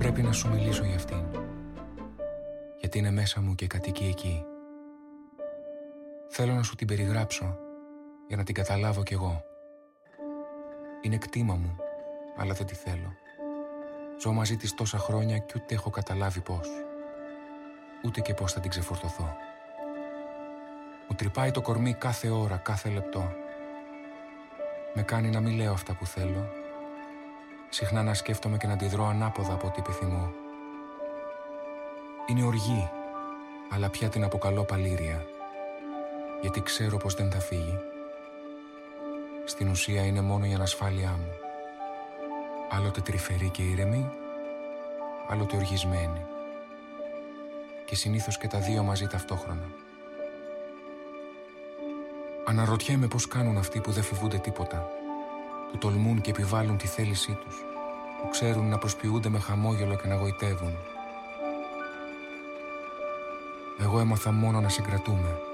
πρέπει να σου μιλήσω για αυτήν, γιατί είναι μέσα μου και κατοικεί εκεί. Θέλω να σου την περιγράψω για να την καταλάβω κι εγώ. Είναι κτήμα μου, αλλά δεν τη θέλω. Ζω μαζί της τόσα χρόνια κι ούτε έχω καταλάβει πώς. Ούτε και πώς θα την ξεφορτωθώ. Μου τρυπάει το κορμί κάθε ώρα, κάθε λεπτό. Με κάνει να μην λέω αυτά που θέλω. Συχνά να σκέφτομαι και να αντιδρώ ανάποδα από ό,τι επιθυμώ. Είναι οργή, αλλά πια την αποκαλώ παλήρια, γιατί ξέρω πως δεν θα φύγει. Στην ουσία είναι μόνο η ανασφάλειά μου. Άλλοτε τρυφερή και ήρεμη, άλλοτε οργισμένη. Και συνήθως και τα δύο μαζί ταυτόχρονα. Αναρωτιέμαι πώς κάνουν αυτοί που δεν φοβούνται τίποτα, που τολμούν και επιβάλλουν τη θέλησή τους, που ξέρουν να προσποιούνται με χαμόγελο και να γοητεύουν. Εγώ έμαθα μόνο να συγκρατούμε.